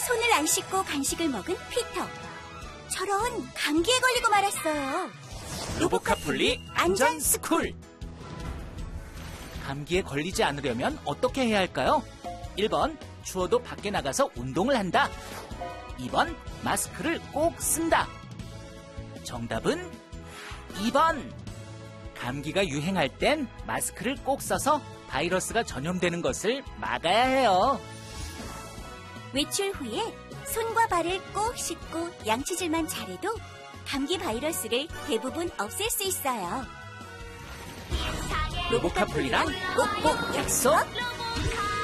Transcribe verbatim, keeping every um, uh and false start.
손을 안 씻고 간식을 먹은 피터. 저런, 감기에 걸리고 말았어요. 로보카폴리 안전 스쿨. 감기에 걸리지 않으려면 어떻게 해야 할까요? 일 번, 추워도 밖에 나가서 운동을 한다. 이 번, 마스크를 꼭 쓴다. 정답은 이 번. 감기가 유행할 땐 마스크를 꼭 써서 바이러스가 전염되는 것을 막아야 해요. 외출 후에 손과 발을 꼭 씻고 양치질만 잘해도 감기 바이러스를 대부분 없앨 수 있어요. 로보카폴리랑 꼭꼭 약속!